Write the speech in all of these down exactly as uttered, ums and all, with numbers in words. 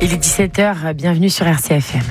Il est dix-sept heures, bienvenue sur R C F M.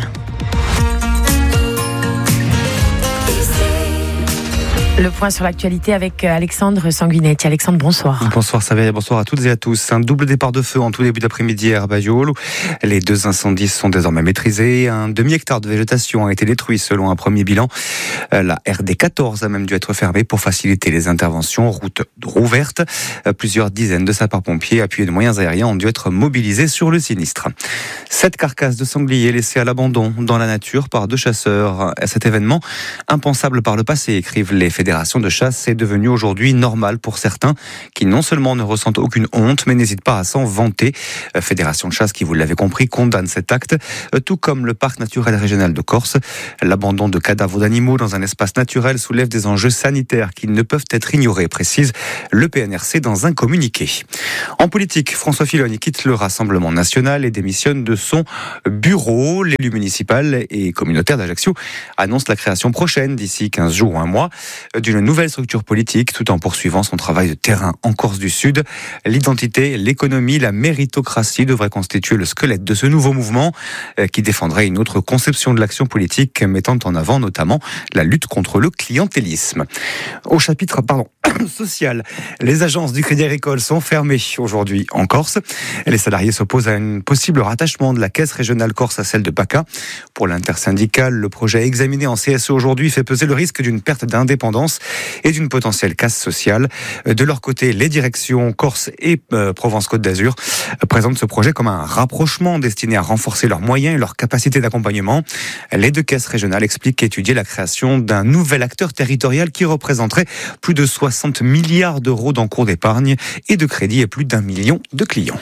Le point sur l'actualité avec Alexandre Sanguinetti. Alexandre, bonsoir. Bonsoir Xavier, bonsoir à toutes et à tous. Un double départ de feu en tout début d'après-midi à Herbajoul. Les deux incendies sont désormais maîtrisés. Un demi-hectare de végétation a été détruit selon un premier bilan. La R D quatorze a même dû être fermée pour faciliter les interventions. Route rouverte. Plusieurs dizaines de sapeurs-pompiers appuyés de moyens aériens ont dû être mobilisés sur le sinistre. Sept carcasses de sangliers laissées à l'abandon dans la nature par deux chasseurs. Cet événement, impensable par le passé, écrivent les fédérations de chasse, est devenu aujourd'hui normal pour certains qui non seulement ne ressentent aucune honte, mais n'hésitent pas à s'en vanter. Fédération de chasse qui, vous l'avez compris, condamne cet acte, tout comme le parc naturel régional de Corse. L'abandon de cadavres d'animaux dans un espace naturel soulève des enjeux sanitaires qui ne peuvent être ignorés, précise le P N R C dans un communiqué. En politique, François Fillon quitte le Rassemblement national et démissionne de son bureau. L'élu municipal et communautaire d'Ajaccio annonce la création prochaine, d'ici quinze jours ou un mois, d'une nouvelle structure politique, tout en poursuivant son travail de terrain en Corse du Sud. L'identité, l'économie, la méritocratie devraient constituer le squelette de ce nouveau mouvement qui défendrait une autre conception de l'action politique, mettant en avant notamment la lutte contre le clientélisme. Au chapitre, pardon, social, les agences du Crédit Agricole sont fermées aujourd'hui en Corse. Les salariés s'opposent à un possible rattachement de la caisse régionale Corse à celle de PACA. Pour l'intersyndicale, le projet examiné en C S E aujourd'hui fait peser le risque d'une perte d'indépendance et d'une potentielle casse sociale. De leur côté, les directions Corse et euh, Provence-Côte d'Azur présentent ce projet comme un rapprochement destiné à renforcer leurs moyens et leur capacité d'accompagnement. Les deux caisses régionales expliquent étudier la création d'un nouvel acteur territorial qui représenterait plus de soixante milliards d'euros d'encours d'épargne et de crédit et plus d'un million de clients.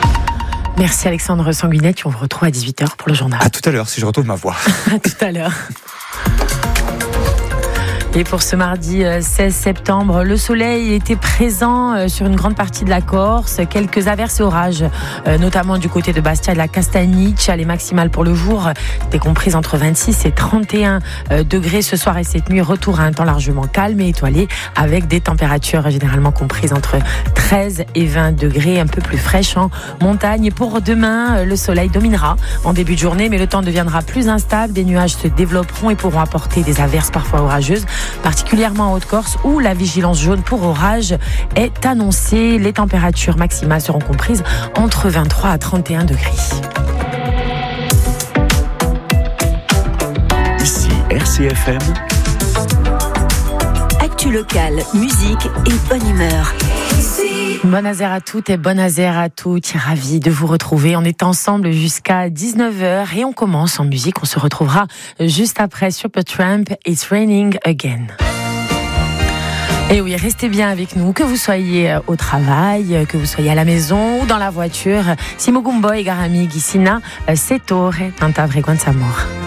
Merci Alexandre Sanguinetti, on vous retrouve à dix-huit heures pour le journal. À tout à l'heure si je retrouve ma voix. À tout à l'heure. Et pour ce mardi seize septembre, le soleil était présent sur une grande partie de la Corse. Quelques averses et orages, notamment du côté de Bastia et de la Castagnice. Les maximales pour le jour étaient comprises entre vingt-six et trente et un degrés ce soir et cette nuit. Retour à un temps largement calme et étoilé avec des températures généralement comprises entre treize et vingt degrés, un peu plus fraîches en montagne. Et pour demain, le soleil dominera en début de journée, mais le temps deviendra plus instable. Des nuages se développeront et pourront apporter des averses parfois orageuses, particulièrement en Haute-Corse où la vigilance jaune pour orage est annoncée. Les températures maximales seront comprises entre vingt-trois à trente et un degrés. Ici R C F M. Actu locale, musique et bonne humeur. Bonne azère à toutes et bonne azère à toutes. Ravi de vous retrouver. On est ensemble jusqu'à dix-neuf heures et on commence en musique. On se retrouvera juste après Supertramp, It's Raining Again. Et oui, restez bien avec nous, que vous soyez au travail, que vous soyez à la maison ou dans la voiture. Simogumbo et Garami Gisina, Setore, Tanta Frequenza Amor.